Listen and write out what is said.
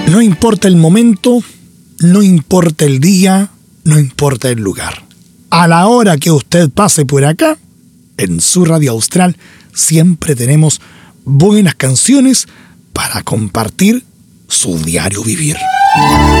No importa el momento, no importa el día, no importa el lugar. A la hora que usted pase por acá, en su Radio Austral, siempre tenemos buenas canciones para compartir su diario vivir.